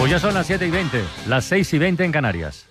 Pues ya son las 7:20, las 6:20 en Canarias.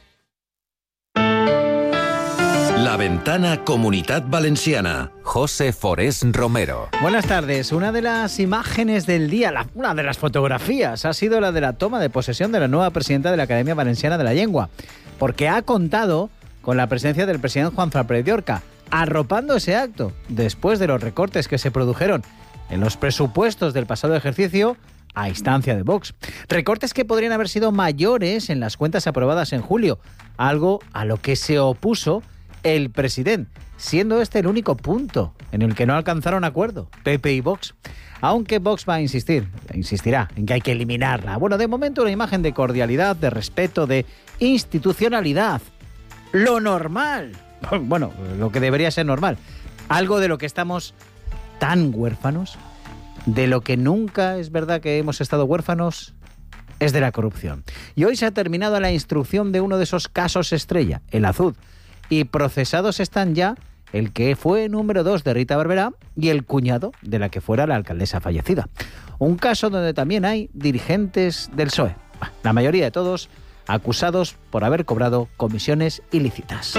La Ventana Comunitat Valenciana. José Forés Romero. Buenas tardes. Una de las imágenes del día, una de las fotografías, ha sido la de la toma de posesión de la nueva presidenta de la Academia Valenciana de la Llengua, porque ha contado con la presencia del presidente Juan Fran Pérez Llorca, arropando ese acto después de los recortes que se produjeron en los presupuestos del pasado ejercicio a instancia de Vox. Recortes que podrían haber sido mayores en las cuentas aprobadas en julio, algo a lo que se opuso el presidente, siendo este el único punto en el que no alcanzaron acuerdo, PP y Vox. Aunque Vox va a insistirá en que hay que eliminarla. Bueno, de momento una imagen de cordialidad, de respeto, de institucionalidad. Lo normal. Bueno, lo que debería ser normal. Algo de lo que estamos tan huérfanos, de lo que nunca es verdad que hemos estado huérfanos, es de la corrupción. Y hoy se ha terminado la instrucción de uno de esos casos estrella, el Azud. Y procesados están ya el que fue número 2 de Rita Barberá y el cuñado de la que fuera la alcaldesa fallecida. Un caso donde también hay dirigentes del PSOE. La mayoría de todos acusados por haber cobrado comisiones ilícitas.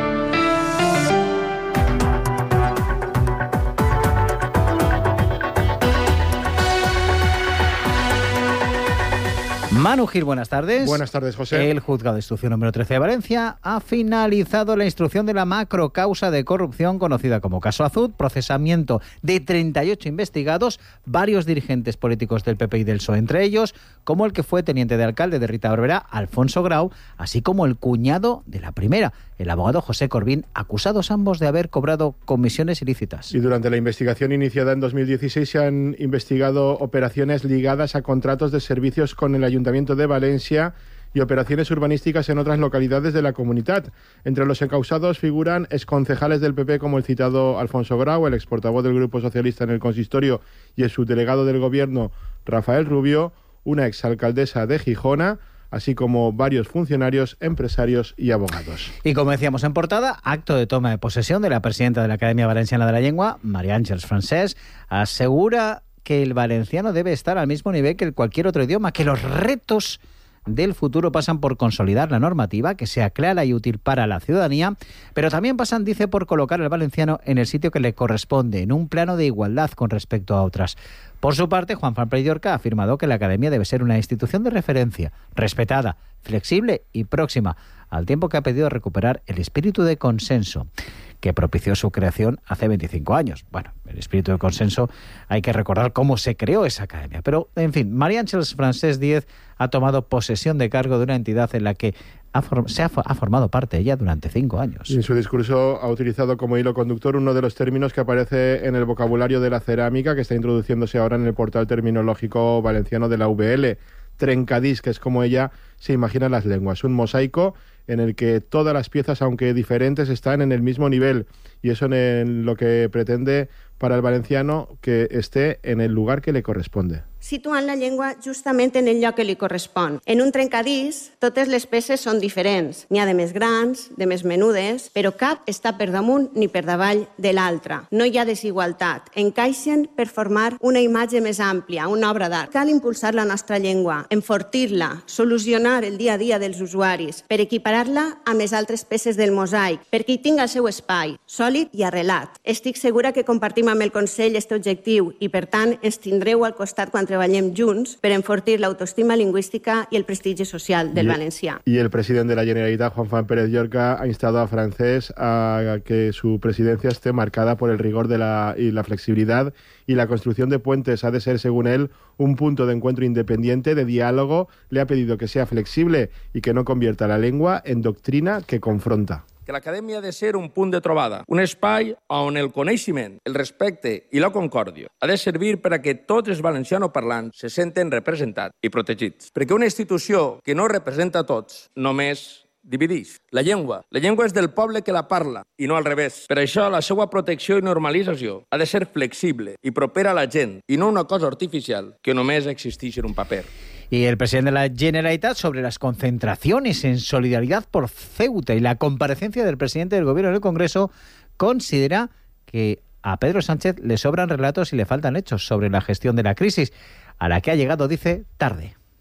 Manu Gil, buenas tardes. Buenas tardes, José. El juzgado de instrucción número 13 de Valencia ha finalizado la instrucción de la macrocausa de corrupción conocida como caso Azud, procesamiento de 38 investigados, varios dirigentes políticos del PP y del PSOE entre ellos, como el que fue teniente de alcalde de Rita Barberá, Alfonso Grau, así como el cuñado de la primera, el abogado José Corbín, acusados ambos de haber cobrado comisiones ilícitas. Y durante la investigación iniciada en 2016 se han investigado operaciones ligadas a contratos de servicios con el Ayuntamiento de Valencia y operaciones urbanísticas en otras localidades de la comunidad. Entre los encausados figuran exconcejales del PP como el citado Alfonso Grau, el exportavoz del Grupo Socialista en el consistorio y el subdelegado del Gobierno Rafael Rubio, una exalcaldesa de Gijona, así como varios funcionarios, empresarios y abogados. Y como decíamos en portada, acto de toma de posesión de la presidenta de la Academia Valenciana de la Llengua, María Ángeles Francés, asegura que el valenciano debe estar al mismo nivel que cualquier otro idioma, que los retos del futuro pasan por consolidar la normativa, que sea clara y útil para la ciudadanía, pero también pasan, dice, por colocar al valenciano en el sitio que le corresponde, en un plano de igualdad con respecto a otras. Por su parte, Juan Fran Pérez Llorca ha afirmado que la Academia debe ser una institución de referencia, respetada, flexible y próxima, al tiempo que ha pedido recuperar el espíritu de consenso que propició su creación hace 25 años. Bueno, el espíritu de consenso, hay que recordar cómo se creó esa academia. Pero, en fin, María Ángeles Francés Díez ha tomado posesión de cargo de una entidad en la que ha formado parte ella durante 5 años. Y en su discurso ha utilizado como hilo conductor uno de los términos que aparece en el vocabulario de la cerámica, que está introduciéndose ahora en el portal terminológico valenciano de la VL. Trencadís, que es como ella se imagina las lenguas. Un mosaico en el que todas las piezas, aunque diferentes, están en el mismo nivel, y eso en lo que pretende para el valenciano que esté en el lugar que le corresponde. Situant la llengua justament en el lloc que li correspon. En un trencadís, totes les peces són diferents. N'hi ha de més grans, de més menudes, però cap està per damunt ni per davall de l'altra. No hi ha desigualtat. Encaixen per formar una imatge més àmplia, una obra d'art. Cal impulsar la nostra llengua, enfortir-la, solucionar el dia a dia dels usuaris, per equiparar-la amb les altres peces del mosaic, perquè hi tingui el seu espai, sòlid i arrelat. Estic segura que compartim amb el Consell este objectiu i, per tant, ens tindreu al costat quan treballem junts per enfortir l'autoestima lingüística y el prestigio social del valencià. Y el presidente de la Generalitat, Juan Fran Pérez Llorca, ha instado a Francés a que su presidencia esté marcada por el rigor y la flexibilidad, y la construcción de puentes ha de ser, según él, un punto de encuentro independiente, de diálogo. Le ha pedido que sea flexible y que no convierta la lengua en doctrina que confronta. Que l'acadèmia ha de ser un punt de trobada, un espai on el coneixement, el respecte i la concòrdia ha de servir per a que tots els valencianoparlants se senten representats i protegits. Perquè una institució que no representa a tots només divideix. La llengua és del poble que la parla i no al revés. Per això la seva protecció i normalització ha de ser flexible i propera a la gent i no una cosa artificial que només existeix en un paper. Y el presidente de la Generalitat sobre las concentraciones en solidaridad por Ceuta y la comparecencia del presidente del Gobierno en el Congreso considera que a Pedro Sánchez le sobran relatos y le faltan hechos sobre la gestión de la crisis, a la que ha llegado, dice, tarde.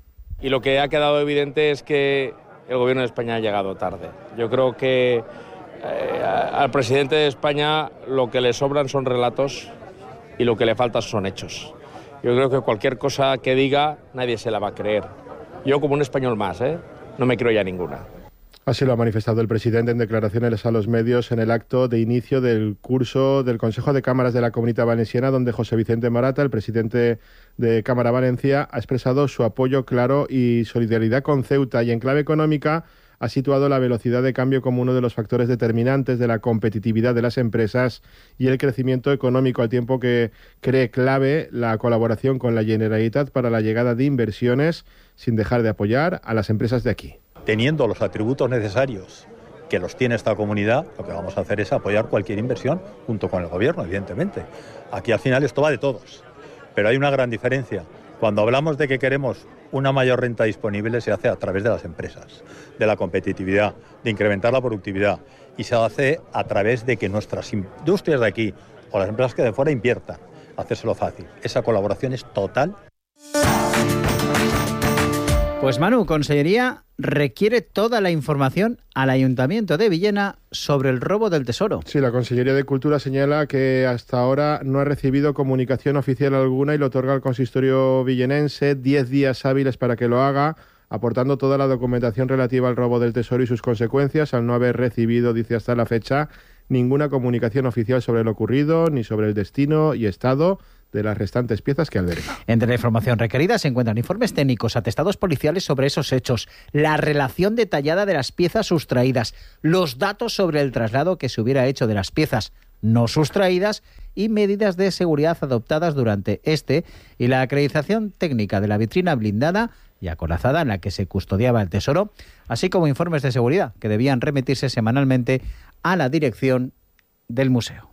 y lo que ha quedado evidente es que el gobierno de España ha llegado tarde. Yo creo que al presidente de España lo que le sobran son relatos y lo que le falta son hechos. Yo creo que cualquier cosa que diga nadie se la va a creer. Yo como un español más, no me creo ya ninguna. Así lo ha manifestado el presidente en declaraciones a los medios en el acto de inicio del curso del Consejo de Cámaras de la Comunitat Valenciana, donde José Vicente Morata, el presidente de Cámara Valencia, ha expresado su apoyo claro y solidaridad con Ceuta, y en clave económica ha situado la velocidad de cambio como uno de los factores determinantes de la competitividad de las empresas y el crecimiento económico, al tiempo que cree clave la colaboración con la Generalitat para la llegada de inversiones, sin dejar de apoyar a las empresas de aquí. Teniendo los atributos necesarios que los tiene esta comunidad, lo que vamos a hacer es apoyar cualquier inversión junto con el gobierno, evidentemente. Aquí al final esto va de todos, pero hay una gran diferencia. Cuando hablamos de que queremos una mayor renta disponible, se hace a través de las empresas, de la competitividad, de incrementar la productividad, y se hace a través de que nuestras industrias de aquí o las empresas que de fuera inviertan, hacérselo fácil. Esa colaboración es total. Pues Manu, Consellería requiere toda la información al Ayuntamiento de Villena sobre el robo del tesoro. Sí, la Consellería de Cultura señala que hasta ahora no ha recibido comunicación oficial alguna y le otorga al consistorio villenense 10 días hábiles para que lo haga, aportando toda la documentación relativa al robo del tesoro y sus consecuencias, al no haber recibido, dice hasta la fecha, ninguna comunicación oficial sobre lo ocurrido, ni sobre el destino y estado de las restantes piezas que alberga. Entre la información requerida se encuentran informes técnicos, atestados policiales sobre esos hechos, la relación detallada de las piezas sustraídas, los datos sobre el traslado que se hubiera hecho de las piezas no sustraídas y medidas de seguridad adoptadas durante y la acreditación técnica de la vitrina blindada y acorazada en la que se custodiaba el tesoro, así como informes de seguridad que debían remitirse semanalmente a la dirección del museo.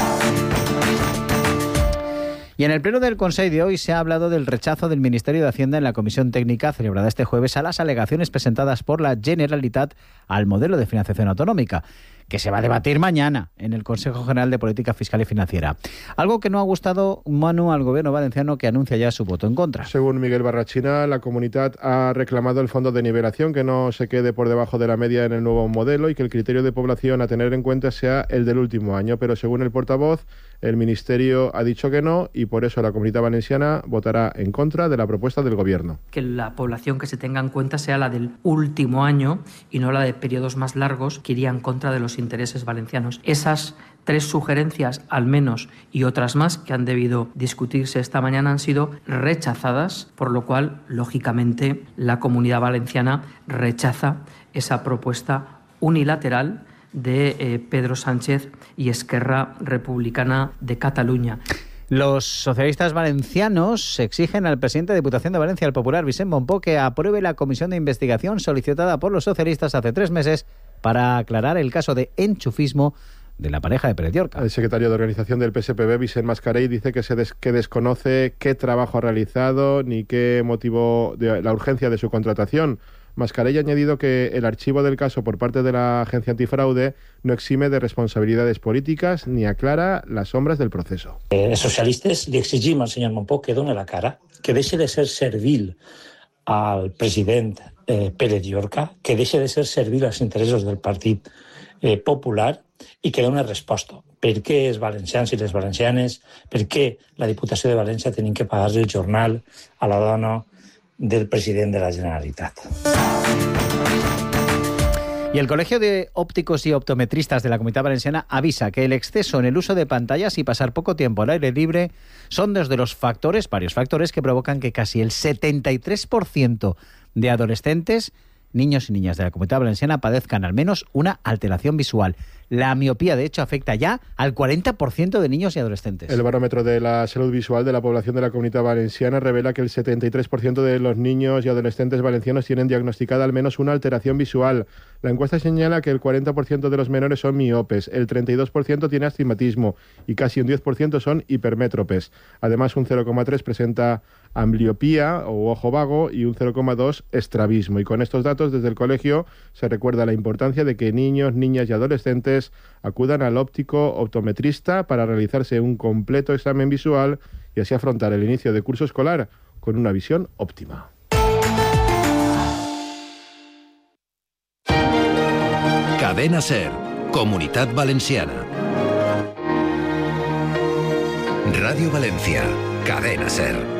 Y en el pleno del Consejo de hoy se ha hablado del rechazo del Ministerio de Hacienda en la comisión técnica celebrada este jueves a las alegaciones presentadas por la Generalitat al modelo de financiación autonómica, que se va a debatir mañana en el Consejo General de Política Fiscal y Financiera. Algo que no ha gustado, Manu, al gobierno valenciano, que anuncia ya su voto en contra. Según Miguel Barrachina, la comunidad ha reclamado el fondo de nivelación, que no se quede por debajo de la media en el nuevo modelo y que el criterio de población a tener en cuenta sea el del último año. Pero según el portavoz, el Ministerio ha dicho que no y por eso la Comunidad Valenciana votará en contra de la propuesta del Gobierno. Que la población que se tenga en cuenta sea la del último año y no la de periodos más largos, que iría en contra de los intereses valencianos. Esas 3 sugerencias, al menos, y otras más que han debido discutirse esta mañana, han sido rechazadas, por lo cual, lógicamente, la Comunidad Valenciana rechaza esa propuesta unilateral de Pedro Sánchez y Esquerra Republicana de Cataluña. Los socialistas valencianos exigen al presidente de Diputación de Valencia, el popular Vicent Mompó, que apruebe la comisión de investigación solicitada por los socialistas hace 3 meses para aclarar el caso de enchufismo de la pareja de Pérez Llorca. El secretario de organización del PSPB, Vicent Mascarell, dice que desconoce qué trabajo ha realizado ni qué motivó la urgencia de su contratación. Mascarell ha añadido que el archivo del caso por parte de la Agencia Antifraude no exime de responsabilidades políticas ni aclara las sombras del proceso. Els socialistes li exigim al senyor Mompó que doni la cara, que deixi de ser servil al president Pérez Llorca, que deixi de ser servil als interessos del Partit Popular i que doni resposta. Per què els valencians i les valencianes, per què la Diputació de València tenim que pagar el jornal a la dona del presidente de la Generalitat. Y el Colegio de Ópticos y Optometristas de la Comunidad Valenciana avisa que el exceso en el uso de pantallas y pasar poco tiempo al aire libre son dos de los varios factores que provocan que casi el 73% de adolescentes, niños y niñas de la Comunidad Valenciana padezcan al menos una alteración visual. La miopía, de hecho, afecta ya al 40% de niños y adolescentes. El barómetro de la salud visual de la población de la Comunidad Valenciana revela que el 73% de los niños y adolescentes valencianos tienen diagnosticada al menos una alteración visual. La encuesta señala que el 40% de los menores son miopes, el 32% tiene astigmatismo y casi un 10% son hipermétropes. Además, un 0,3% presenta ambliopía o ojo vago y un 0,2% estrabismo. Y con estos datos, desde el colegio se recuerda la importancia de que niños, niñas y adolescentes acudan al óptico optometrista para realizarse un completo examen visual y así afrontar el inicio de curso escolar con una visión óptima. Cadena SER, Comunitat Valenciana. Radio Valencia, Cadena SER.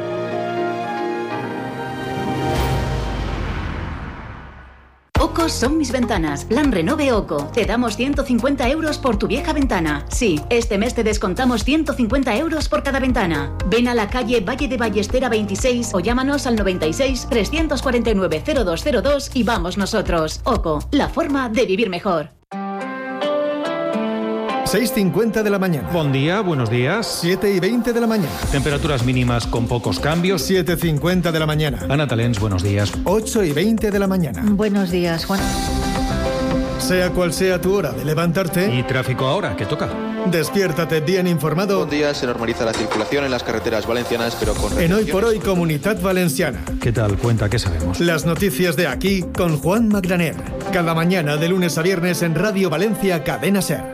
OCO son mis ventanas. Plan Renove OCO. Te damos 150 euros por tu vieja ventana. Sí, este mes te descontamos 150 euros por cada ventana. Ven a la calle Valle de Ballestera 26 o llámanos al 96 349 0202 y vamos nosotros. OCO, la forma de vivir mejor. 6:50 de la mañana. Buen día, buenos días. 7:20 de la mañana. Temperaturas mínimas con pocos cambios. 7:50 de la mañana. Ana Talens, buenos días. 8:20 de la mañana. Buenos días, Juan. Sea cual sea tu hora de levantarte. Y tráfico ahora, que toca. Despiértate bien informado. Buen día, se normaliza la circulación en las carreteras valencianas, pero con... En Hoy por Hoy, Comunitat Valenciana. ¿Qué tal? Cuenta, ¿qué sabemos? Las noticias de aquí con Juan Magraner. Cada mañana de lunes a viernes en Radio Valencia, Cadena SER.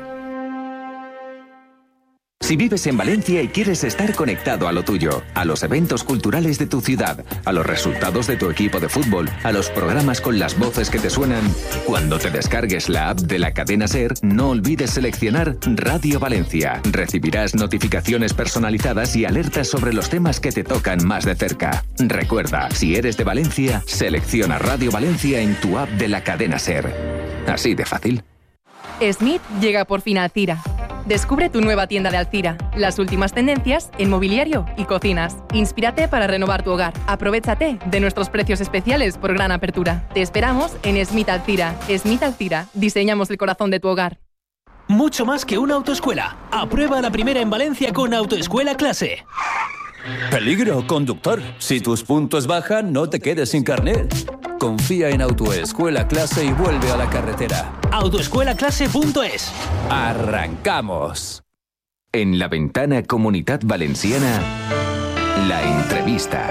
Si vives en Valencia y quieres estar conectado a lo tuyo, a los eventos culturales de tu ciudad, a los resultados de tu equipo de fútbol, a los programas con las voces que te suenan, cuando te descargues la app de la Cadena SER, no olvides seleccionar Radio Valencia. Recibirás notificaciones personalizadas y alertas sobre los temas que te tocan más de cerca. Recuerda, si eres de Valencia, selecciona Radio Valencia en tu app de la Cadena SER. Así de fácil. Smith llega por fin a Alcira. Descubre tu nueva tienda de Alcira, las últimas tendencias en mobiliario y cocinas. Inspírate para renovar tu hogar. Aprovechate de nuestros precios especiales por gran apertura. Te esperamos en Smith Alcira. Smith Alcira, diseñamos el corazón de tu hogar. Mucho más que una autoescuela. Aprueba la primera en Valencia con Autoescuela Clase. Peligro, conductor. Si tus puntos bajan, no te quedes sin carnet. Confía en Autoescuela Clase y vuelve a la carretera. Autoescuelaclase.es. ¡Arrancamos! En la ventana Comunitat Valenciana, la entrevista.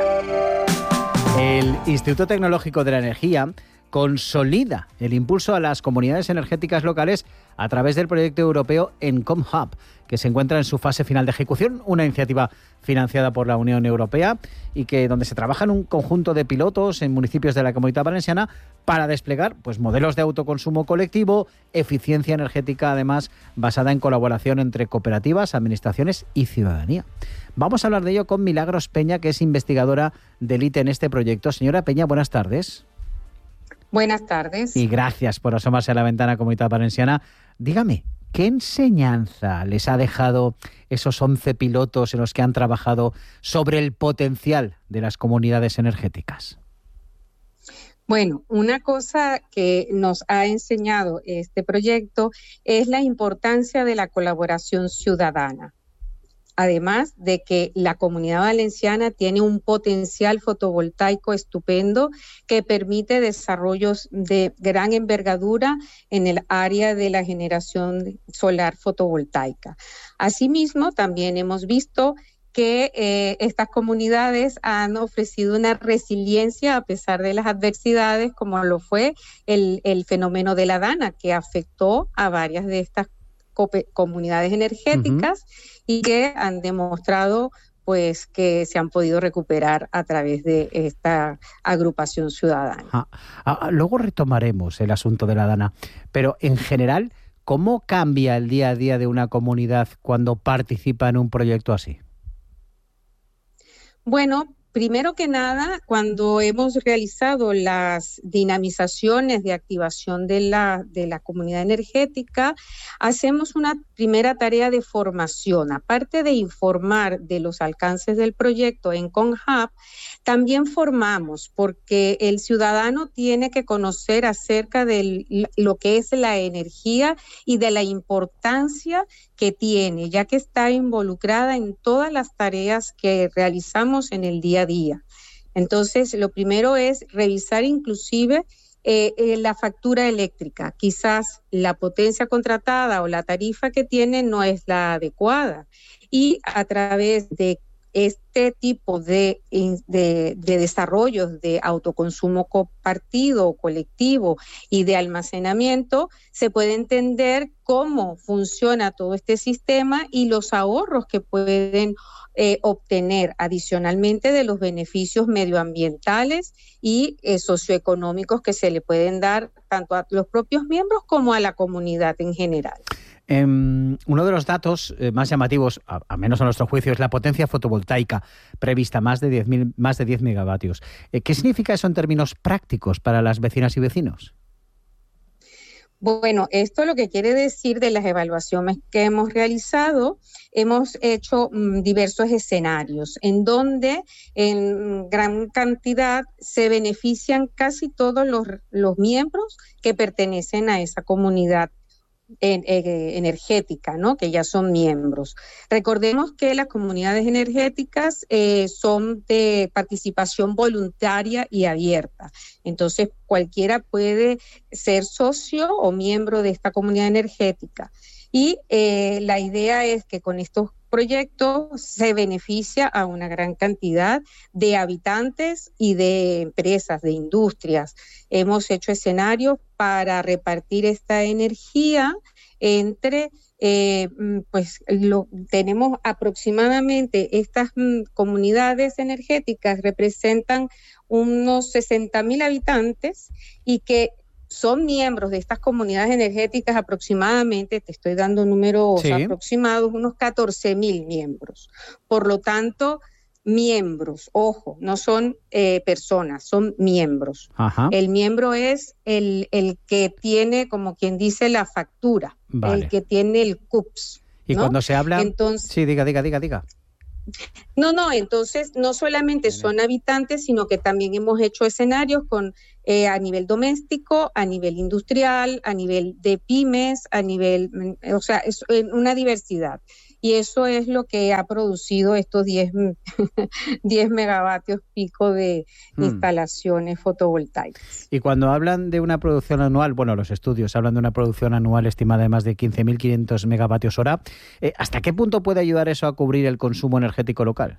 El Instituto Tecnológico de la Energía consolida el impulso a las comunidades energéticas locales a través del proyecto europeo Encom Hub, que se encuentra en su fase final de ejecución, una iniciativa financiada por la Unión Europea y donde se trabaja en un conjunto de pilotos en municipios de la Comunidad Valenciana para desplegar modelos de autoconsumo colectivo, eficiencia energética, además basada en colaboración entre cooperativas, administraciones y ciudadanía. Vamos a hablar de ello con Milagros Peña, que es investigadora del ITE en este proyecto. Señora Peña, buenas tardes. Buenas tardes. Y gracias por asomarse a la ventana Comunidad Valenciana. Dígame, ¿qué enseñanza les ha dejado esos 11 pilotos en los que han trabajado sobre el potencial de las comunidades energéticas? Bueno, una cosa que nos ha enseñado este proyecto es la importancia de la colaboración ciudadana. Además de que la Comunidad Valenciana tiene un potencial fotovoltaico estupendo que permite desarrollos de gran envergadura en el área de la generación solar fotovoltaica. Asimismo, también hemos visto que estas comunidades han ofrecido una resiliencia a pesar de las adversidades, como lo fue el fenómeno de la Dana, que afectó a varias de estas comunidades energéticas y que han demostrado que se han podido recuperar a través de esta agrupación ciudadana. Luego retomaremos el asunto de la Dana, pero en general, ¿cómo cambia el día a día de una comunidad cuando participa en un proyecto así? Bueno, primero que nada, cuando hemos realizado las dinamizaciones de activación de la comunidad energética, hacemos una primera tarea de formación. Aparte de informar de los alcances del proyecto Encom Hub, también formamos porque el ciudadano tiene que conocer acerca de lo que es la energía y de la importancia que tiene, ya que está involucrada en todas las tareas que realizamos en el día a día. Entonces, lo primero es revisar inclusive la factura eléctrica. Quizás la potencia contratada o la tarifa que tiene no es la adecuada. Y a través de este tipo de desarrollos de autoconsumo compartido o colectivo y de almacenamiento, se puede entender cómo funciona todo este sistema y los ahorros que pueden obtener adicionalmente de los beneficios medioambientales y socioeconómicos que se le pueden dar tanto a los propios miembros como a la comunidad en general. Uno de los datos más llamativos, a menos a nuestro juicio, es la potencia fotovoltaica prevista, más de 10 megavatios. ¿Qué significa eso en términos prácticos para las vecinas y vecinos? Bueno, esto lo que quiere decir de las evaluaciones que hemos realizado, hemos hecho diversos escenarios en donde en gran cantidad se benefician casi todos los miembros que pertenecen a esa comunidad energética, ¿no? Que ya son miembros. Recordemos que las comunidades energéticas son de participación voluntaria y abierta. Entonces, cualquiera puede ser socio o miembro de esta comunidad energética. Y la idea es que con estos proyectos se beneficia a una gran cantidad de habitantes y de empresas, de industrias. Hemos hecho escenarios para repartir esta energía entre, tenemos aproximadamente estas comunidades energéticas representan unos 60,000 habitantes y que son miembros de estas comunidades energéticas aproximadamente, te estoy dando números aproximados, unos 14,000 miembros. Por lo tanto, miembros, ojo, no son personas, son miembros. Ajá. El miembro es el que tiene, como quien dice, la factura, el que tiene el CUPS. Y ¿no? cuando se habla... Entonces, sí, diga. No, entonces no solamente son habitantes, sino que también hemos hecho escenarios con a nivel doméstico, a nivel industrial, a nivel de pymes, a nivel, o sea, es una diversidad. Y eso es lo que ha producido estos 10 megavatios pico de instalaciones fotovoltaicas. Y cuando hablan de una producción anual, bueno, los estudios hablan de una producción anual estimada de más de 15.500 megavatios hora, ¿hasta qué punto puede ayudar eso a cubrir el consumo energético local?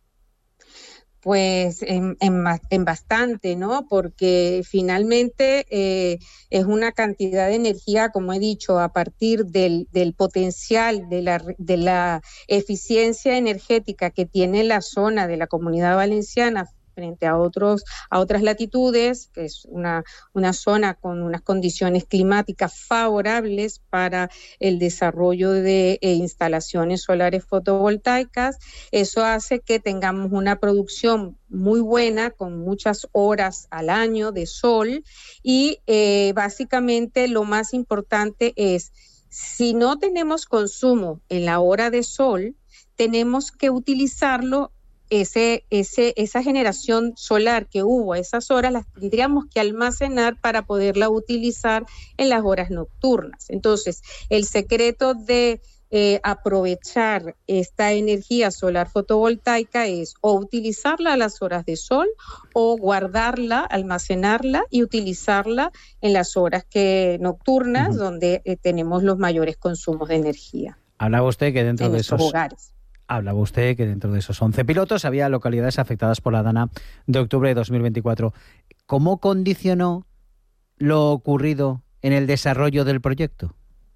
Pues en bastante, ¿no? Porque finalmente es una cantidad de energía, como he dicho, a partir del potencial de la eficiencia energética que tiene la zona de la Comunidad Valenciana frente a otras latitudes, que es una zona con unas condiciones climáticas favorables para el desarrollo de instalaciones solares fotovoltaicas. Eso hace que tengamos una producción muy buena, con muchas horas al año de sol, y básicamente lo más importante es, si no tenemos consumo en la hora de sol, tenemos que utilizarlo. Esa generación solar que hubo a esas horas las tendríamos que almacenar para poderla utilizar en las horas nocturnas. Entonces, el secreto de aprovechar esta energía solar fotovoltaica es o utilizarla a las horas de sol o guardarla, almacenarla y utilizarla en las horas nocturnas, donde tenemos los mayores consumos de energía. Hablaba usted que dentro de esos hogares. Hablaba usted que dentro de esos 11 pilotos había localidades afectadas por la Dana de octubre de 2024. ¿Cómo condicionó lo ocurrido en el desarrollo del proyecto?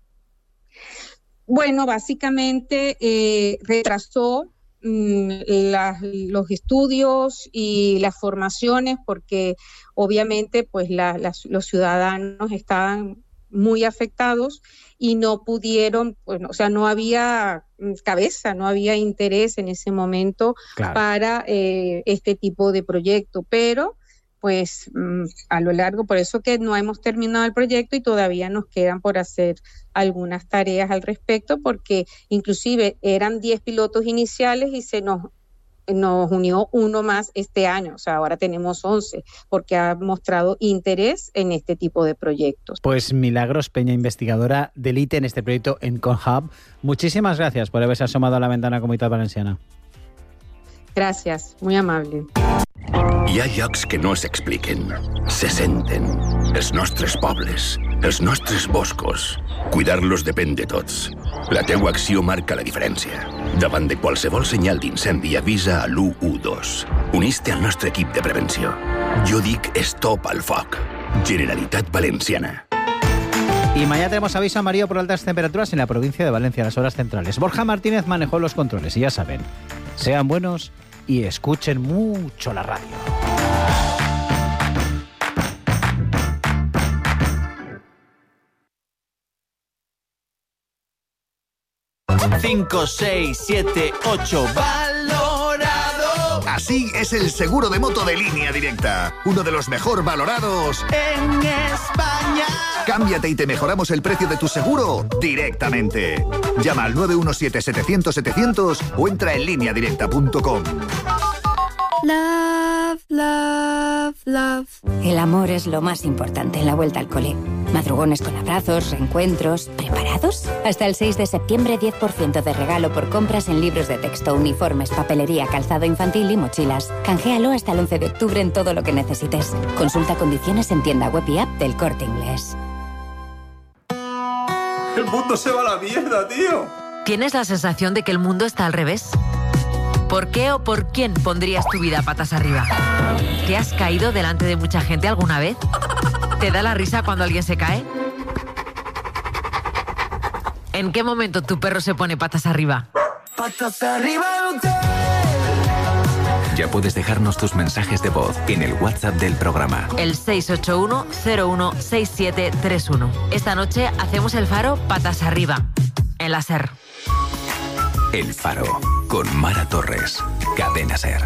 Bueno, básicamente retrasó los estudios y las formaciones porque obviamente pues los ciudadanos estaban muy afectados y no pudieron, pues, o sea, no había cabeza, no había interés en ese momento para este tipo de proyecto, pero pues a lo largo, por eso que no hemos terminado el proyecto y todavía nos quedan por hacer algunas tareas al respecto, porque inclusive eran 10 pilotos iniciales y se nos unió uno más este año, o sea, ahora tenemos 11, porque ha mostrado interés en este tipo de proyectos. Pues Milagros Peña, investigadora del ITE en este proyecto en Conhub, muchísimas gracias por haberse asomado a la ventana Comunitat Valenciana. Gràcies, muy amable. Hi ha llocs que no s'expliquen, se senten. Els nostres pobles, els nostres boscos. Cuidar-los depèn de tots. La teua acció marca la diferència. Davant de qualsevol senyal d'incendi, avisa a l'112. Unís-te al nostre equip de prevenció. Jo dic stop al foc. Generalitat Valenciana. Y mañana tenemos aviso amarillo por altas temperaturas en la provincia de Valencia, en las horas centrales. Borja Martínez manejó los controles y ya saben, sean buenos y escuchen mucho la radio. Cinco, 6, 7, 8, valorado. Así es el seguro de moto de Línea Directa, uno de los mejor valorados en España. Cámbiate y te mejoramos el precio de tu seguro directamente. Llama al 917-700-700 o entra en lineadirecta.com. Love, love, love. El amor es lo más importante en la vuelta al cole. Madrugones con abrazos, reencuentros. ¿Preparados? Hasta el 6 de septiembre, 10% de regalo por compras en libros de texto, uniformes, papelería, calzado infantil y mochilas. Canjealo hasta el 11 de octubre en todo lo que necesites. Consulta condiciones en tienda web y app del Corte Inglés. El mundo se va a la mierda, tío. ¿Tienes la sensación de que el mundo está al revés? ¿Por qué o por quién pondrías tu vida patas arriba? ¿Te has caído delante de mucha gente alguna vez? ¿Te da la risa cuando alguien se cae? ¿En qué momento tu perro se pone patas arriba? Patas arriba, Ya puedes dejarnos tus mensajes de voz en el WhatsApp del programa. El 681-016731. Esta noche hacemos el Faro patas arriba, en la SER. El Faro, con Mara Torres. Cadena SER.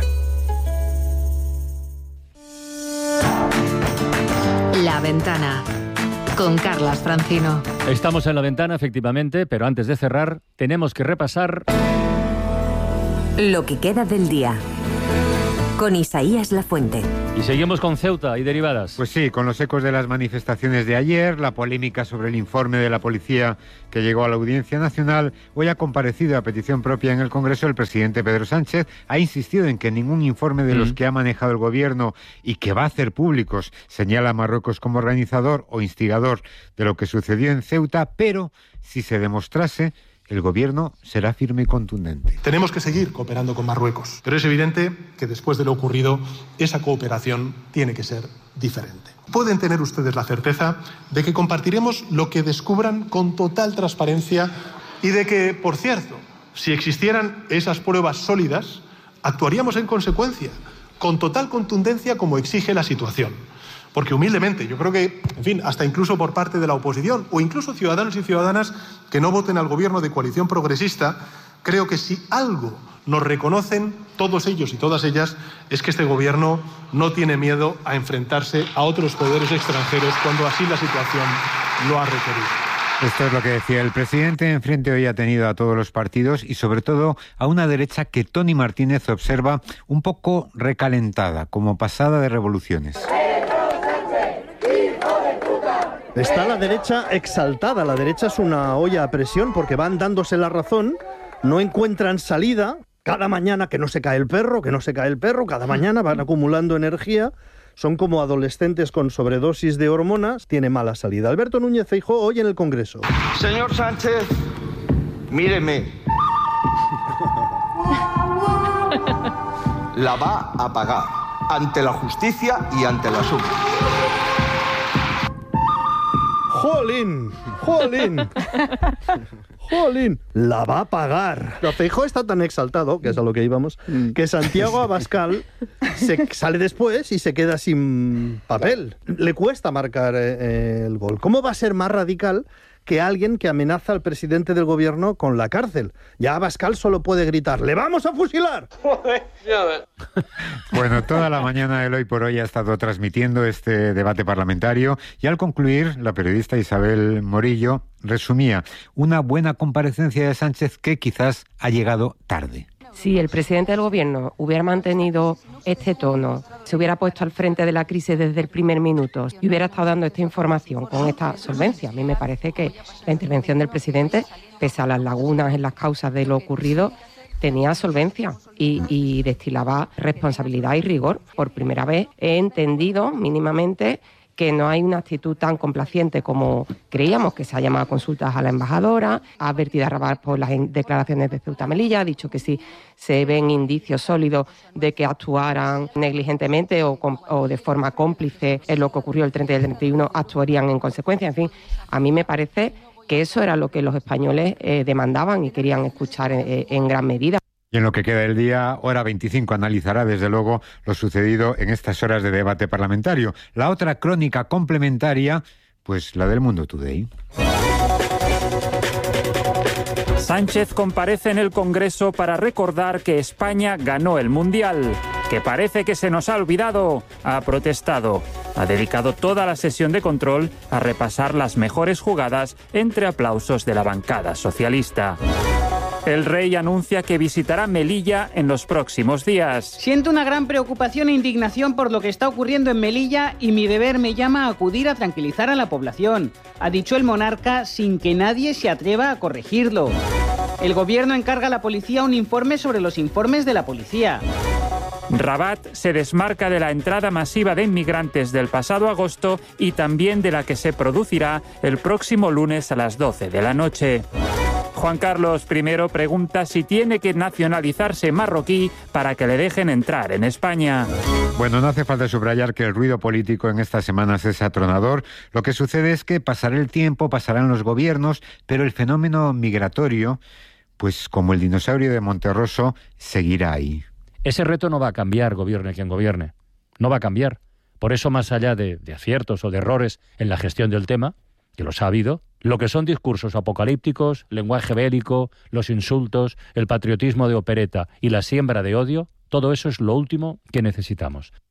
La Ventana, con Carlas Francino. Estamos en La Ventana, efectivamente, pero antes de cerrar, tenemos que repasar... Lo que queda del día, con Isaías Lafuente. Y seguimos con Ceuta y derivadas. Pues sí, con los ecos de las manifestaciones de ayer, la polémica sobre el informe de la policía que llegó a la Audiencia Nacional. Hoy ha comparecido a petición propia en el Congreso el presidente Pedro Sánchez. Ha insistido en que ningún informe de los que ha manejado el gobierno y que va a hacer públicos señala a Marruecos como organizador o instigador de lo que sucedió en Ceuta, pero si se demostrase, el gobierno será firme y contundente. Tenemos que seguir cooperando con Marruecos, pero es evidente que después de lo ocurrido, esa cooperación tiene que ser diferente. Pueden tener ustedes la certeza de que compartiremos lo que descubran con total transparencia y de que, por cierto, si existieran esas pruebas sólidas, actuaríamos en consecuencia, con total contundencia como exige la situación. Porque humildemente, yo creo que, en fin, hasta incluso por parte de la oposición o incluso ciudadanos y ciudadanas que no voten al gobierno de coalición progresista, creo que si algo nos reconocen todos ellos y todas ellas es que este gobierno no tiene miedo a enfrentarse a otros poderes extranjeros cuando así la situación lo ha requerido. Esto es lo que decía el presidente. Enfrente hoy ha tenido a todos los partidos y sobre todo a una derecha que Tony Martínez observa un poco recalentada, como pasada de revoluciones. Está la derecha exaltada, la derecha es una olla a presión porque van dándose la razón, no encuentran salida, cada mañana que no se cae el perro, cada mañana van acumulando energía, son como adolescentes con sobredosis de hormonas, tiene mala salida. Alberto Núñez Feijóo hoy en el Congreso. Señor Sánchez, míreme. La va a pagar ante la justicia y ante la suma. ¡Jolín! ¡Jolín! ¡Jolín! La va a pagar. Feijóo está tan exaltado, que es a lo que íbamos, que Santiago Abascal se sale después y se queda sin papel. Le cuesta marcar el gol. ¿Cómo va a ser más radical que alguien que amenaza al presidente del gobierno con la cárcel? Ya Abascal solo puede gritar, ¡le vamos a fusilar! Bueno, toda la mañana el Hoy por Hoy ha estado transmitiendo este debate parlamentario y al concluir, la periodista Isabel Morillo resumía una buena comparecencia de Sánchez que quizás ha llegado tarde. Si el presidente del gobierno hubiera mantenido este tono, se hubiera puesto al frente de la crisis desde el primer minuto y hubiera estado dando esta información con esta solvencia, a mí me parece que la intervención del presidente, pese a las lagunas en las causas de lo ocurrido, tenía solvencia y destilaba responsabilidad y rigor. Por primera vez he entendido mínimamente que no hay una actitud tan complaciente como creíamos, que se ha llamado a consultas a la embajadora, ha advertido a Rabat por las declaraciones de Ceuta Melilla, ha dicho que si se ven indicios sólidos de que actuaran negligentemente o de forma cómplice en lo que ocurrió el 30 y el 31, actuarían en consecuencia. En fin, a mí me parece que eso era lo que los españoles demandaban y querían escuchar en gran medida. Y en lo que queda del día, Hora 25 analizará desde luego lo sucedido en estas horas de debate parlamentario. La otra crónica complementaria, pues la del Mundo Today. Sánchez comparece en el Congreso para recordar que España ganó el Mundial, que parece que se nos ha olvidado. Ha protestado. Ha dedicado toda la sesión de control a repasar las mejores jugadas entre aplausos de la bancada socialista. El rey anuncia que visitará Melilla en los próximos días. Siento una gran preocupación e indignación por lo que está ocurriendo en Melilla y mi deber me llama a acudir a tranquilizar a la población, ha dicho el monarca sin que nadie se atreva a corregirlo. El gobierno encarga a la policía un informe sobre los informes de la policía. Rabat se desmarca de la entrada masiva de inmigrantes del pasado agosto y también de la que se producirá el próximo lunes a las 12 de la noche. Juan Carlos I pregunta si tiene que nacionalizarse marroquí para que le dejen entrar en España. Bueno, no hace falta subrayar que el ruido político en estas semanas es atronador. Lo que sucede es que pasará el tiempo, pasarán los gobiernos, pero el fenómeno migratorio, pues como el dinosaurio de Monterroso, seguirá ahí. Ese reto no va a cambiar, gobierne quien gobierne. No va a cambiar. Por eso, más allá de aciertos o de errores en la gestión del tema, que los ha habido, lo que son discursos apocalípticos, lenguaje bélico, los insultos, el patriotismo de opereta y la siembra de odio, todo eso es lo último que necesitamos.